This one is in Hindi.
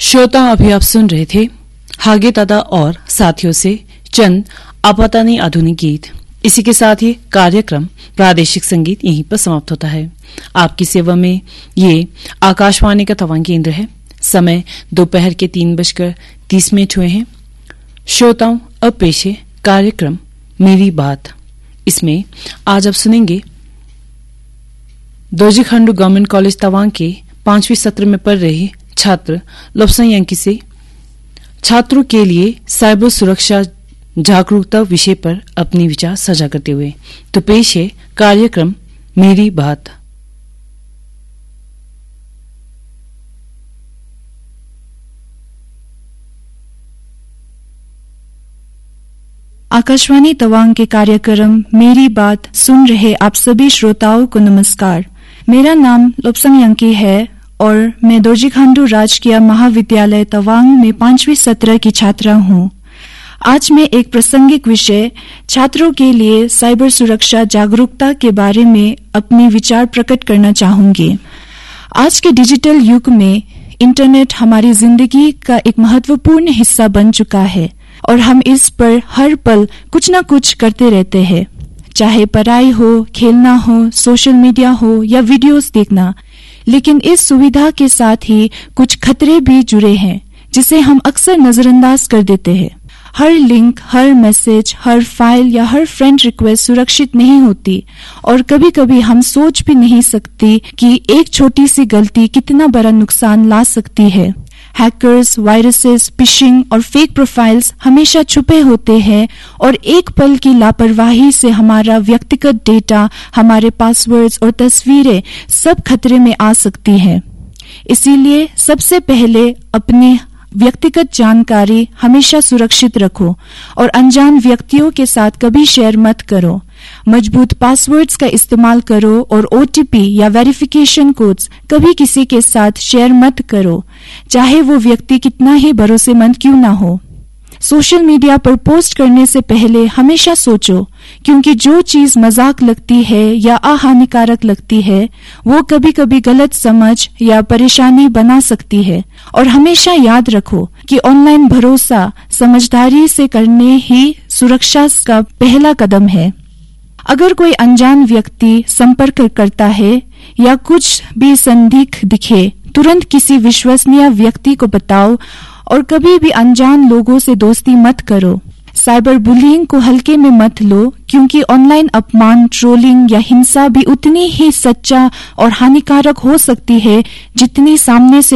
श्रोता अभी आप सुन रहे थे हागे दादा और साथियों से चंद आपातानी आधुनिक गीत। इसी के साथ ही कार्यक्रम प्रादेशिक संगीत यहीं पर समाप्त होता है। आपकी सेवा में ये आकाशवाणी का तवांग केंद्र है। समय दोपहर के 3:30 हुए हैं। श्रोताओं, अब पेश है कार्यक्रम मेरी बात। इसमें आज आप सुनेंगे दोरजी खांडू गवर्नमेंट कॉलेज तवांग के 5वीं सत्र में पढ़ रहे छात्र लोपसंग यांकी से छात्रों के लिए साइबर सुरक्षा जागरूकता विषय पर अपनी विचार साझा करते हुए। तो पेश है कार्यक्रम मेरी बात। आकाशवाणी तवांग के कार्यक्रम मेरी बात सुन रहे आप सभी श्रोताओं को नमस्कार। मेरा नाम लोपसंग यांकी है और मैं दोरजी खांडू राजकीय महाविद्यालय तवांग में 5वीं सत्र की छात्रा हूँ। आज मैं एक प्रासंगिक विषय छात्रों के लिए साइबर सुरक्षा जागरूकता के बारे में अपने विचार प्रकट करना चाहूंगी। आज के डिजिटल युग में इंटरनेट हमारी जिंदगी का एक महत्वपूर्ण हिस्सा बन चुका है और हम इस पर हर पल कुछ न कुछ करते रहते हैं, चाहे पढ़ाई हो, खेलना हो, सोशल मीडिया हो या वीडियोस देखना। लेकिन इस सुविधा के साथ ही कुछ खतरे भी जुड़े हैं जिसे हम अक्सर नजरअंदाज कर देते हैं। हर लिंक, हर मैसेज, हर फाइल या हर फ्रेंड रिक्वेस्ट सुरक्षित नहीं होती और कभी-कभी हम सोच भी नहीं सकती कि एक छोटी सी गलती कितना बड़ा नुकसान ला सकती है। हैकर्स, वायरसेस, फिशिंग और फेक प्रोफाइल्स हमेशा छुपे होते हैं और एक पल की लापरवाही से हमारा व्यक्तिगत डेटा, हमारे पासवर्ड्स और तस्वीरें सब खतरे में आ सकती हैं। इसीलिए सबसे पहले अपनी व्यक्तिगत जानकारी हमेशा सुरक्षित रखो और अनजान व्यक्तियों के साथ कभी शेयर मत करो। मजबूत पासवर्ड्स का इस्तेमाल करो और OTP या वेरिफिकेशन कोड्स कभी किसी के साथ शेयर मत करो, चाहे वो व्यक्ति कितना ही भरोसेमंद क्यों ना हो। सोशल मीडिया पर पोस्ट करने से पहले हमेशा सोचो, क्योंकि जो चीज मजाक लगती है या अहानिकारक लगती है वो कभी-कभी गलत समझ या परेशानी बना सकती है। और हमेशा याद रखो कि ऑनलाइन भरोसा समझदारी से करने ही सुरक्षा का पहला कदम है। अगर कोई अनजान व्यक्ति संपर्क करता है या कुछ भी संदिग्ध दिखे, तुरंत किसी विश्वसनीय व्यक्ति को बताओ और कभी भी अनजान लोगों से दोस्ती मत करो। साइबर बुलिंग को हल्के में मत लो, क्योंकि ऑनलाइन अपमान, ट्रोलिंग या हिंसा भी उतनी ही सच्चा और हानिकारक हो सकती है जितनी सामने से